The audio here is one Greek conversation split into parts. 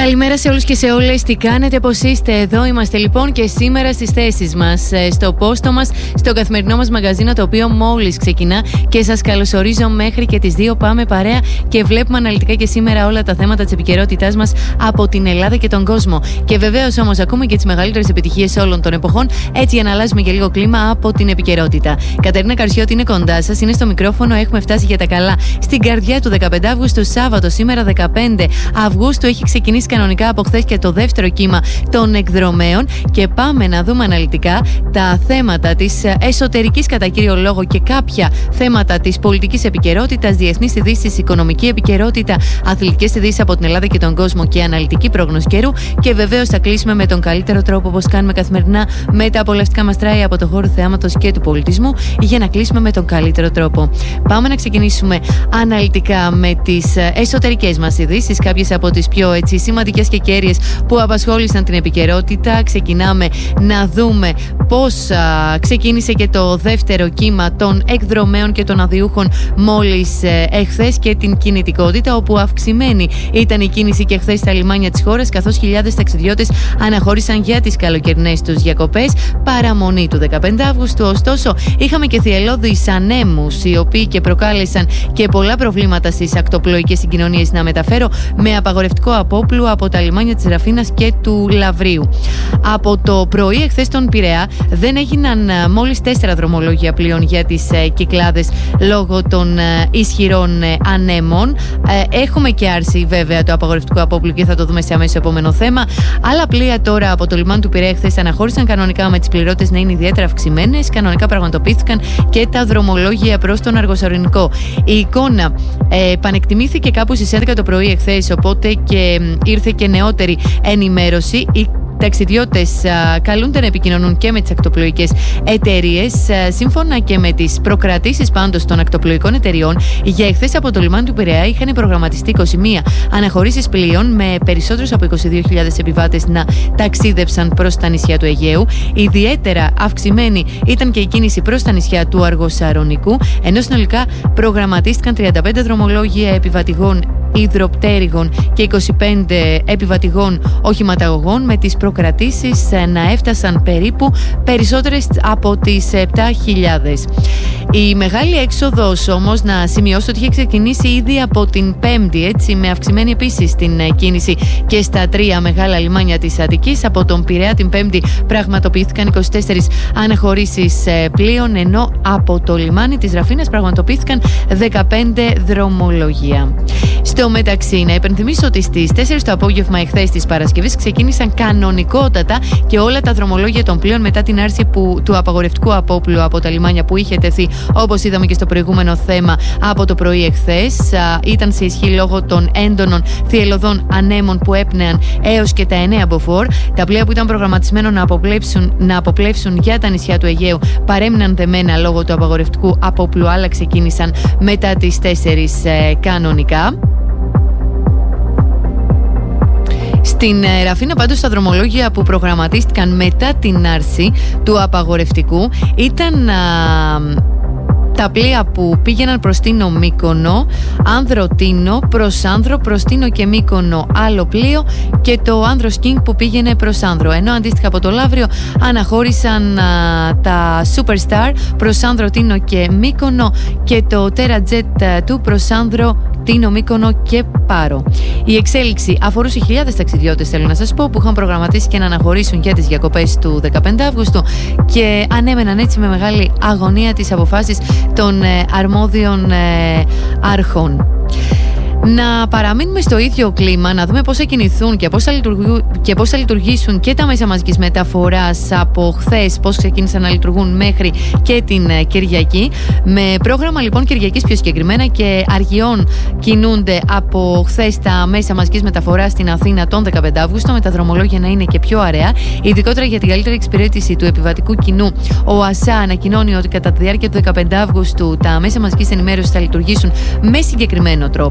Καλημέρα σε όλους και σε όλες. Τι κάνετε, πώς είστε? Εδώ είμαστε λοιπόν και σήμερα στις θέσεις μας, στο πόστο μας, στο καθημερινό μας μαγαζίνο, το οποίο μόλις ξεκινά και σας καλωσορίζω μέχρι και τις 2. Πάμε παρέα και βλέπουμε αναλυτικά και σήμερα όλα τα θέματα της επικαιρότητάς μας από την Ελλάδα και τον κόσμο. Και βεβαίως όμως ακούμε και τις μεγαλύτερες επιτυχίες όλων των εποχών, έτσι για να αλλάζουμε και λίγο κλίμα από την επικαιρότητα. Κατερίνα Καρσιώτη είναι κοντά σας, είναι στο μικρόφωνο. Έχουμε φτάσει για τα καλά στην καρδιά του 15 Αύγουστου, Σάββατο, σήμερα 15 Αυγούστου. Έχει ξεκινήσει κανονικά από χθες και το δεύτερο κύμα των εκδρομέων και πάμε να δούμε αναλυτικά τα θέματα της εσωτερικής κατά κύριο λόγο και κάποια θέματα της πολιτικής επικαιρότητας, διεθνείς ειδήσεις, οικονομική επικαιρότητα, αθλητικές ειδήσεις από την Ελλάδα και τον κόσμο και αναλυτική πρόγνωση καιρού. Και βεβαίως θα κλείσουμε με τον καλύτερο τρόπο, όπως κάνουμε καθημερινά, με τα απολαυστικά μας τράει από το χώρο θεάματος και του πολιτισμού, για να κλείσουμε με τον καλύτερο τρόπο. Πάμε να ξεκινήσουμε αναλυτικά με τις εσωτερικές μας ειδήσεις, κάποιες από τις πιο σημαντικές και κέρυες που απασχόλησαν την επικαιρότητα. Ξεκινάμε να δούμε πώς ξεκίνησε και το δεύτερο κύμα των εκδρομέων και των αδειούχων μόλις εχθές και την κινητικότητα, όπου αυξημένη ήταν η κίνηση και χθες στα λιμάνια της χώρας, καθώς χιλιάδες ταξιδιώτες αναχώρησαν για τις καλοκαιρινές τους διακοπές. Παραμονή του 15 Αύγουστου, ωστόσο, είχαμε και θυελλώδεις ανέμους, οι οποίοι και προκάλεσαν και πολλά προβλήματα στις ακτοπλοϊκές συγκοινωνίες. Να μεταφέρω με απαγορευτικό απόπλου από τα λιμάνια της Ραφίνας και του Λαβρίου. Από το πρωί εχθές στον Πειραιά δεν έγιναν μόλις 4 δρομολόγια πλοίων για τις Κυκλάδες λόγω των ισχυρών ανέμων. Έχουμε και άρση βέβαια το απαγορευτικό απόπλου και θα το δούμε σε αμέσως επόμενο θέμα. Άλλα πλοία τώρα από το λιμάνι του Πειραιά χθες αναχώρησαν κανονικά, με τις πληρότητες να είναι ιδιαίτερα αυξημένες. Κανονικά πραγματοποιήθηκαν και τα δρομολόγια προς τον Αργοσαρονικό. Η εικόνα επανεκτιμήθηκε κάπου στις 11 το πρωί εχθές, οπότε και ήρθε και νεότερη ενημέρωση. Οι ταξιδιώτες καλούνται να επικοινωνούν και με τις ακτοπλοϊκές εταιρείες. Σύμφωνα και με τις προκρατήσεις πάντως των ακτοπλοϊκών εταιριών, για εχθές από το λιμάνι του Πειραιά είχαν προγραμματιστεί 21 αναχωρήσεις πλοίων με περισσότερους από 22.000 επιβάτες να ταξίδεψαν προς τα νησιά του Αιγαίου. Ιδιαίτερα αυξημένη ήταν και η κίνηση προς τα νησιά του Αργοσαρονικού, ενώ συνολικά προγραμματίστηκαν 35 δρομολόγια επιβατηγών υδροπτέρυγων και 25 επιβατηγών οχηματαγωγών, με τις προκρατήσεις να έφτασαν περίπου περισσότερες από τις 7.000. Η μεγάλη έξοδος όμως, να σημειώσω ότι είχε ξεκινήσει ήδη από την Πέμπτη, έτσι, με αυξημένη επίσης την κίνηση και στα 3 μεγάλα λιμάνια της Αττικής. Από τον Πειραιά την Πέμπτη πραγματοποιήθηκαν 24 αναχωρήσεις πλοίων, ενώ από το λιμάνι της Ραφίνας πραγματοποιήθηκαν 15 δρομολόγια. Στο μεταξύ, να υπενθυμίσω ότι στις 4 το απόγευμα εχθές της Παρασκευής ξεκίνησαν κανονικότατα και όλα τα δρομολόγια των πλοίων μετά την άρση του απαγορευτικού απόπλου από τα λιμάνια που είχε τεθεί, όπως είδαμε και στο προηγούμενο θέμα, από το πρωί εχθές. Ήταν σε ισχύ λόγω των έντονων θυελλωδών ανέμων που έπνεαν έως και τα 9 μποφόρ. Τα πλοία που ήταν προγραμματισμένα να αποπλέψουν για τα νησιά του Αιγαίου παρέμειναν δεμένα λόγω του απαγορευτικού απόπλου, αλλά ξεκίνησαν μετά τις 4 κανονικά. Στην Ραφίνα πάντως τα δρομολόγια που προγραμματίστηκαν μετά την άρση του απαγορευτικού ήταν τα πλοία που πήγαιναν προς Τίνο Μύκονο, Άνδρο Τίνο, προς Άνδρο, προς Τίνο και Μύκονο άλλο πλοίο, και το Άνδρος King που πήγαινε προς Άνδρο. Ενώ αντίστοιχα από το Λαύριο αναχώρησαν τα Superstar προς Άνδρο, Τίνο και Μύκονο, και το Terra Jet 2 προς Άνδρο, Τίνο, Μύκονο και Πάρο. Η εξέλιξη αφορούσε χιλιάδες ταξιδιώτες, θέλω να σας πω, που είχαν προγραμματίσει και να αναχωρήσουν για τις διακοπές του 15 Αύγουστου και ανέμεναν έτσι με μεγάλη αγωνία τις αποφάσεις των αρμόδιων αρχών. Να παραμείνουμε στο ίδιο κλίμα, να δούμε πώς θα κινηθούν και πώς θα λειτουργήσουν και τα μέσα μαζικής μεταφοράς από χθες, πώς ξεκίνησαν να λειτουργούν μέχρι και την Κυριακή. Με πρόγραμμα λοιπόν Κυριακής πιο συγκεκριμένα και αργιών κινούνται από χθες τα μέσα μαζικής μεταφοράς στην Αθήνα τον 15 Αύγουστο, με τα δρομολόγια να είναι και πιο αραιά. Ειδικότερα για την καλύτερη εξυπηρέτηση του επιβατικού κοινού, ο ΑΣΑ ανακοινώνει ότι κατά τη διάρκεια του 15 Αύγουστου τα μέσα μαζικής ενημέρωσης θα λειτουργήσουν με συγκεκριμένο τρόπο.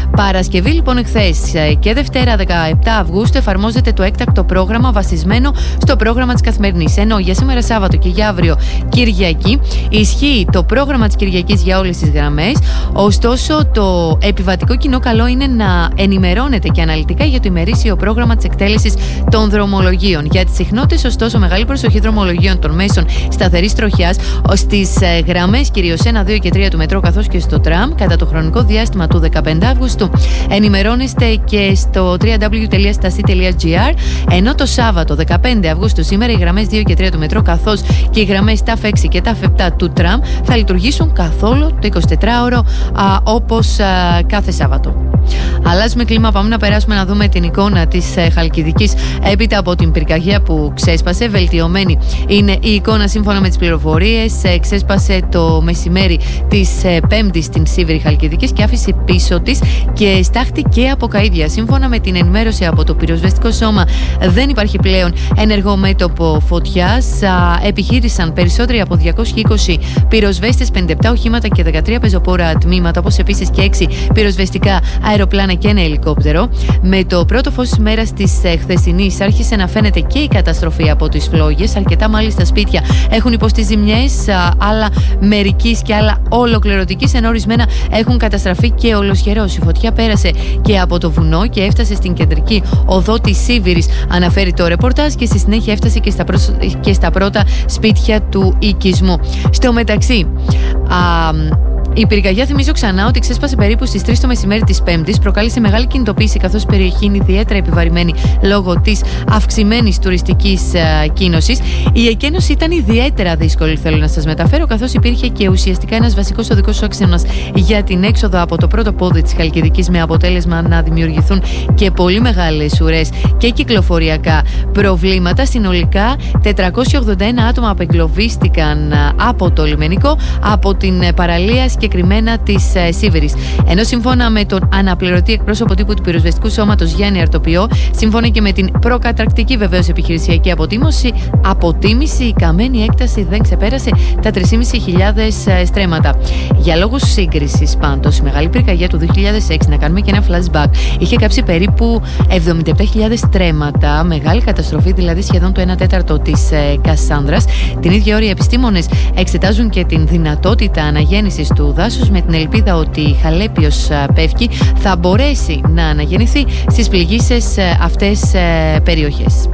Παρασκευή λοιπόν εχθές και Δευτέρα 17 Αυγούστου εφαρμόζεται το έκτακτο πρόγραμμα βασισμένο στο πρόγραμμα της Καθημερινής. Ενώ για σήμερα Σάββατο και για αύριο Κυριακή ισχύει το πρόγραμμα της Κυριακής για όλες τις γραμμές. Ωστόσο, το επιβατικό κοινό καλό είναι να ενημερώνεται και αναλυτικά για το ημερήσιο πρόγραμμα της εκτέλεσης των δρομολογίων. Για τις συχνότητες, ωστόσο, μεγάλη προσοχή δρομολογίων των μέσων σταθερής τροχιάς στις γραμμές κυρίως 1, 2 και 3 του μετρό καθώς και στο τραμ κατά το χρονικό διάστημα του 15 Αυγούστου. Ενημερώνεστε και στο www.stasi.gr, ενώ το Σάββατο 15 Αυγούστου σήμερα οι γραμμές 2 και 3 του μετρό καθώς και οι γραμμές TAF 6 και TAF 7 του τραμ θα λειτουργήσουν καθόλου το 24ωρο όπως κάθε Σάββατο. Αλλάζουμε κλίμα, πάμε να περάσουμε να δούμε την εικόνα της Χαλκιδικής έπειτα από την πυρκαγιά που ξέσπασε. Βελτιωμένη είναι η εικόνα σύμφωνα με τις πληροφορίες. Ξέσπασε το μεσημέρι της Πέμπτης στην Σίβηρη Χαλκιδικής και άφησε πίσω της και στάχτη και από καΐδια. Σύμφωνα με την ενημέρωση από το πυροσβεστικό σώμα, δεν υπάρχει πλέον ενεργό μέτωπο φωτιάς. Επιχείρησαν περισσότεροι από 220 πυροσβέστες, 57 οχήματα και 13 πεζοπόρα τμήματα, όπως επίσης και 6 πυροσβεστικά αεροπλάνα και ένα ελικόπτερο. Με το πρώτο φως της μέρας της χθεσινής άρχισε να φαίνεται και η καταστροφή από τις φλόγες. Αρκετά μάλιστα σπίτια έχουν υποστεί ζημιές, άλλα μερικής και άλλα ολοκληρωτικής, ενώ ορισμένα έχουν καταστραφεί και ολοσχερός. Η φωτιά πέρασε και από το βουνό και έφτασε στην κεντρική οδό της Σίβηρης, αναφέρει το ρεπορτάζ, και στη συνέχεια έφτασε και στα πρώτα σπίτια του οικισμού. Στο μεταξύ, η πυρκαγιά, θυμίζω ξανά, ότι ξέσπασε περίπου στις 3 το μεσημέρι της Πέμπτης, προκάλεσε μεγάλη κινητοποίηση καθώς η περιοχή είναι ιδιαίτερα επιβαρημένη λόγω της αυξημένης τουριστικής κίνησης. Η εκένωση ήταν ιδιαίτερα δύσκολη, θέλω να σας μεταφέρω, καθώς υπήρχε και ουσιαστικά ένας βασικός οδικός άξονας για την έξοδο από το πρώτο πόδι της Χαλκιδικής, με αποτέλεσμα να δημιουργηθούν και πολύ μεγάλες ουρές και κυκλοφοριακά προβλήματα. Συνολικά 481 άτομα απεγκλωβίστηκαν από το λιμενικό, από την παραλία συγκεκριμένα της Σίβηρης. Ενώ σύμφωνα με τον αναπληρωτή εκπρόσωπο τύπου του πυροσβεστικού σώματος Γιάννη Αρτοπιό, σύμφωνα και με την προκαταρκτική βεβαίως επιχειρησιακή αποτίμηση, η καμένη έκταση δεν ξεπέρασε τα 3.500 στρέμματα. Για λόγους σύγκρισης, πάντως, η μεγάλη πυρκαγιά του 2006, να κάνουμε και ένα flashback, είχε κάψει περίπου 77.000 στρέμματα, μεγάλη καταστροφή, δηλαδή σχεδόν το 1/4 της Κασάνδρας. Την ίδια ώρα οι επιστήμονες εξετάζουν και την δυνατότητα αναγέννησης του δάσους, με την ελπίδα ότι η Χαλέπιος Πεύκη θα μπορέσει να αναγεννηθεί στις πληγείσες αυτές περιοχές.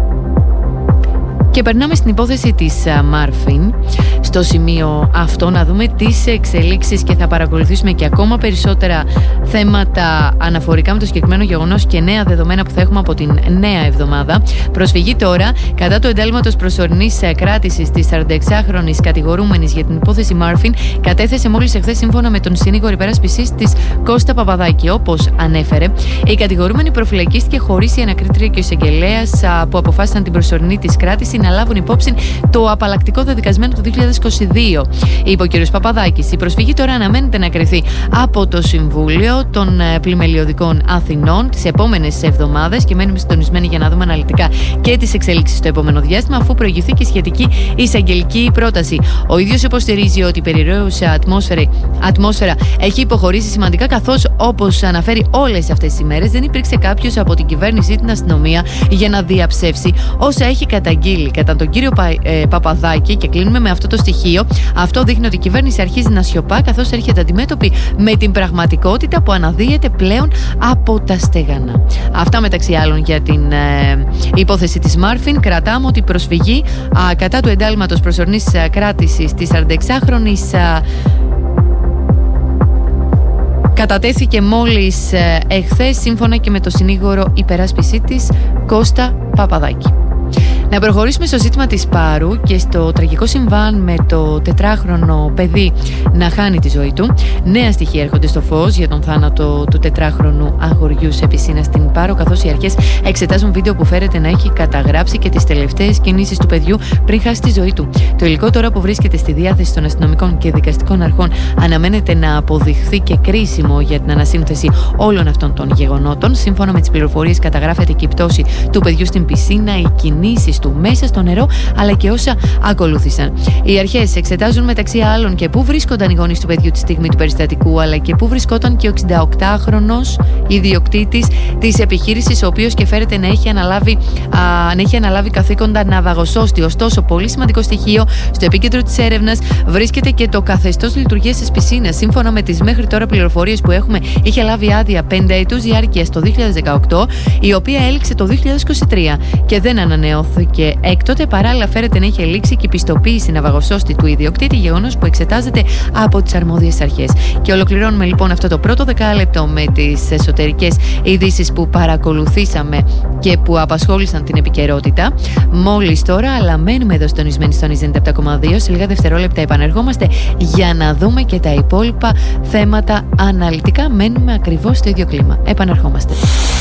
Και περνάμε στην υπόθεση της Μάρφιν. Στο σημείο αυτό να δούμε τις εξελίξεις και θα παρακολουθήσουμε και ακόμα περισσότερα θέματα αναφορικά με το συγκεκριμένο γεγονός και νέα δεδομένα που θα έχουμε από την νέα εβδομάδα. Προσφυγή τώρα κατά του εντάλματος προσωρινής κράτησης της 46χρονης κατηγορούμενης για την υπόθεση Μάρφιν κατέθεσε μόλις εχθές, σύμφωνα με τον συνήγορο υπεράσπισης της Κώστα Παπαδάκη. Όπως ανέφερε, η κατηγορούμενη προφυλακίστηκε χωρίς η ανακρίτρια και ο εισαγγελέας που αποφάσισαν την προσωρινή της κράτηση να λάβουν υπόψη το απαλλακτικό δεδικασμένο του 2022. Είπε ο κ. Παπαδάκης. Η προσφυγή τώρα αναμένεται να κριθεί από το Συμβούλιο των Πλημελιωδικών Αθηνών τις επόμενες εβδομάδες και μένουμε συντονισμένοι για να δούμε αναλυτικά και τις εξελίξεις στο επόμενο διάστημα, αφού προηγηθεί και σχετική εισαγγελική πρόταση. Ο ίδιος υποστηρίζει ότι η περιραίουσα ατμόσφαιρα έχει υποχωρήσει σημαντικά, καθώς, όπως αναφέρει όλες αυτές τις ημέρες, δεν υπήρξε κάποιος από την κυβέρνηση ή την αστυνομία για να διαψεύσει όσα έχει καταγγείλει κατά τον κύριο Παπαδάκη. Και κλείνουμε με αυτό το στοιχείο. Αυτό δείχνει ότι η κυβέρνηση αρχίζει να σιωπά, καθώς έρχεται αντιμέτωπη με την πραγματικότητα που αναδύεται πλέον από τα στέγανα. Αυτά μεταξύ άλλων για την υπόθεση της Μάρφιν. Κρατάμε ότι η προσφυγή κατά του εντάλματος προσωρινής κράτησης της 46χρονης κατατέθηκε μόλις εχθές, σύμφωνα και με το συνήγορο υπεράσπισή της Κώστα Παπαδάκη. Να προχωρήσουμε στο ζήτημα της Πάρου και στο τραγικό συμβάν με το 4χρονο παιδί να χάνει τη ζωή του. Νέα στοιχεία έρχονται στο φως για τον θάνατο του 4χρονου αγοριού σε πισίνα στην Πάρο, καθώς οι αρχές εξετάζουν βίντεο που φέρεται να έχει καταγράψει και τις τελευταίες κινήσεις του παιδιού πριν χάσει τη ζωή του. Το υλικό τώρα που βρίσκεται στη διάθεση των αστυνομικών και δικαστικών αρχών αναμένεται να αποδειχθεί και κρίσιμο για την ανασύνθεση όλων αυτών των γεγονότων. Σύμφωνα με τις πληροφορίες, καταγράφεται και η πτώση του παιδιού στην πισίνα, οι κινήσεις του μέσα στο νερό, αλλά και όσα ακολούθησαν. Οι αρχές εξετάζουν μεταξύ άλλων και πού βρίσκονταν οι γονείς του παιδιού τη στιγμή του περιστατικού, αλλά και πού βρισκόταν και ο 68χρονος ιδιοκτήτης της επιχείρησης, ο οποίος και φέρεται να έχει αναλάβει καθήκοντα ναυαγοσώστη. Ωστόσο, πολύ σημαντικό στοιχείο στο επίκεντρο της έρευνας βρίσκεται και το καθεστώς λειτουργίας της πισίνας. Σύμφωνα με τις μέχρι τώρα πληροφορίες που έχουμε, είχε λάβει άδεια 5 ετούς διάρκειας το 2018, η οποία έληξε το 2023 και δεν ανανεώθηκε έκτοτε. Παράλληλα, φέρεται να είχε λήξει και η πιστοποίηση ναυαγοσώστη του ιδιοκτήτη, γεγονός που εξετάζεται από τις αρμόδιες αρχές. Και ολοκληρώνουμε λοιπόν αυτό το πρώτο δεκάλεπτο με τις εσωτερικές ειδήσεις που παρακολουθήσαμε και που απασχόλησαν την επικαιρότητα. Μόλις τώρα, αλλά μένουμε εδώ στονισμένοι στον 97,2. Σε λίγα δευτερόλεπτα επανερχόμαστε για να δούμε και τα υπόλοιπα θέματα αναλυτικά. Μένουμε ακριβώς στο ίδιο κλίμα. Επανερχόμαστε.